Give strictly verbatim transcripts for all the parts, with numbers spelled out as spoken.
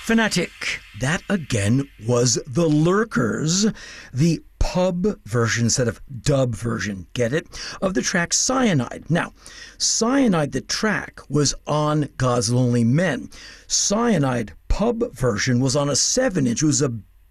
Fanatic. That again was The Lurkers, the pub version instead of dub version, get it, of the track Cyanide. Now, Cyanide, the track, was on God's Lonely Men. Cyanide pub version was on a seven inch. It was a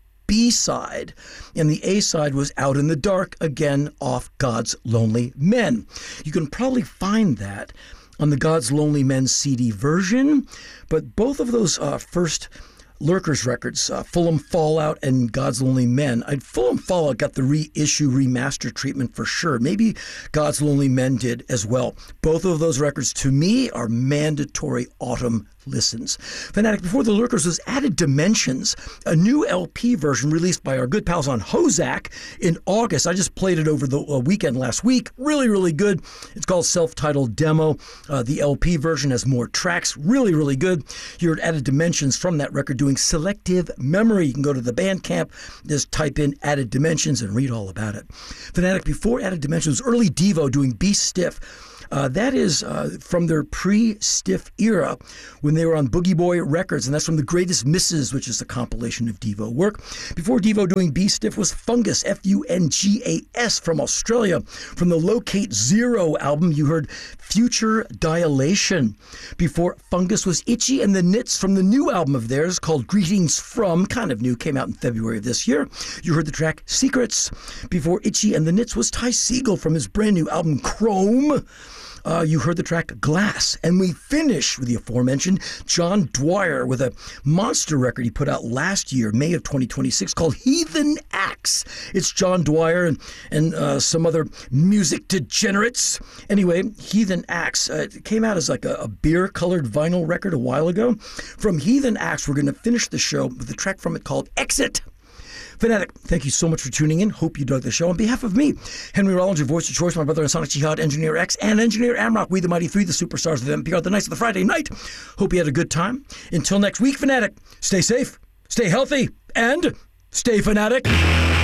B-side, and the A-side was Out in the Dark, again off God's Lonely Men. You can probably find that on the God's Lonely Men C D version, but both of those uh, first Lurkers records, uh, Fulham Fallout and God's Lonely Men. I'd, Fulham Fallout got the reissue, remaster treatment for sure. Maybe God's Lonely Men did as well. Both of those records, to me, are mandatory autumn listens. Fanatic, before the Lurkers was Added Dimensions, a new L P version released by our good pals on Hozak in August. I just played it over the uh, weekend last week. Really, really good. It's called Self-Titled Demo. Uh, the L P version has more tracks. Really, really good. You heard Added Dimensions from that record doing Selective Memory. You can go to the Bandcamp, just type in Added Dimensions and read all about it. Fanatic, before Added Dimensions, early Devo doing Be Stiff. Uh, that is uh, from their pre-Stiff era when they were on Boogie Boy Records, and that's from The Greatest Misses, which is a compilation of Devo work. Before Devo doing Be Stiff was Fungus, F U N G A S, from Australia. From the Locate Zero album, you heard Future Dilation. Before Fungus was Itchy and the Knits from the new album of theirs called Greetings From, kind of new, came out in February of this year. You heard the track Secrets. Before Itchy and the Knits was Ty Segall from his brand new album Chrome. Uh, you heard the track Glass. And we finish with the aforementioned John Dwyer with a monster record he put out last year, May of twenty twenty-six, called Heathen Axe. It's John Dwyer and, and uh, some other music degenerates. Anyway, Heathen Axe. Uh, it came out as like a, a beer-colored vinyl record a while ago. From Heathen Axe, we're going to finish the show with a track from it called Exit. Fanatic, thank you so much for tuning in. Hope you dug the show. On behalf of me, Henry Rollins, your voice of choice, my brother and Sonic Jihad, Engineer X, and Engineer Amrock, we the Mighty Three, the superstars of N P R, the nights of the Friday night. Hope you had a good time. Until next week, Fanatic, stay safe, stay healthy, and stay fanatic.